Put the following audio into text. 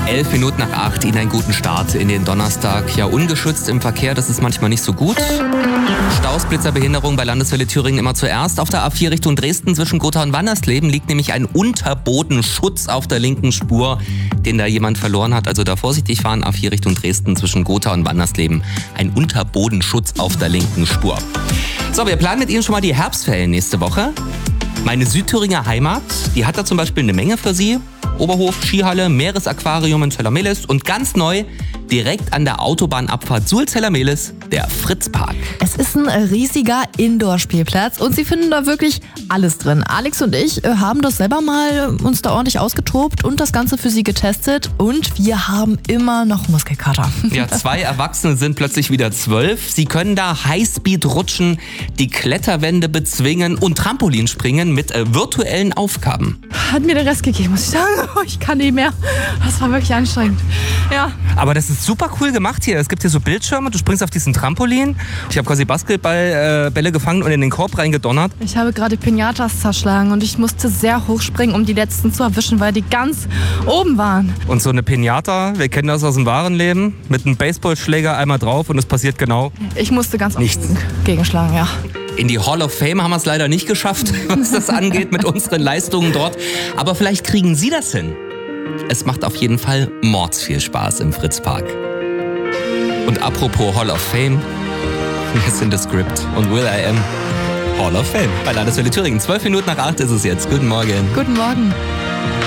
11 Minuten nach 8, Ihnen einen guten Start in den Donnerstag. Ja, ungeschützt im Verkehr, das ist manchmal nicht so gut. Staus, Blitzerbehinderung bei Landeswelle Thüringen immer zuerst. Auf der A4 Richtung Dresden zwischen Gotha und Wandersleben liegt nämlich ein Unterbodenschutz auf der linken Spur, den da jemand verloren hat. Also da vorsichtig fahren, A4 Richtung Dresden zwischen Gotha und Wandersleben. Ein Unterbodenschutz auf der linken Spur. So, wir planen mit Ihnen schon mal die Herbstferien nächste Woche. Meine Südthüringer Heimat, die hat da zum Beispiel eine Menge für Sie. Oberhof, Skihalle, Meeresaquarium in Zella-Mehlis und ganz neu, direkt an der Autobahnabfahrt Suhl-Zella-Mehlis, der Fritzpark. Es ist ein riesiger Indoor-Spielplatz und Sie finden da wirklich alles drin. Alex und ich haben das selber mal uns da ordentlich ausgetobt und das Ganze für Sie getestet und wir haben immer noch Muskelkater. Ja, 2 Erwachsene sind plötzlich wieder 12. Sie können da Highspeed rutschen, die Kletterwände bezwingen und Trampolin springen mit virtuellen Aufgaben. Hat mir den Rest gegeben, muss ich sagen. Ich kann nicht mehr. Das war wirklich anstrengend. Ja. Aber das ist super cool gemacht hier. Es gibt hier so Bildschirme, du springst auf diesen Trampolin. Ich habe quasi Basketballbälle gefangen und in den Korb reingedonnert. Ich habe gerade Pinatas zerschlagen und ich musste sehr hoch springen, um die letzten zu erwischen, weil die ganz oben waren. Und so eine Pinata, wir kennen das aus dem wahren Leben, mit einem Baseballschläger einmal drauf und es passiert genau Ich musste ganz nichts. oft gegenschlagen, ja. In die Hall of Fame haben wir es leider nicht geschafft, was das angeht mit unseren Leistungen dort. Aber vielleicht kriegen Sie das hin. Es macht auf jeden Fall mordsviel Spaß im Fritzpark. Und apropos Hall of Fame, wir sind The Script und will.i.am Hall of Fame bei Landeswelle Thüringen. 12 Minuten nach 8 ist es jetzt. Guten Morgen. Guten Morgen.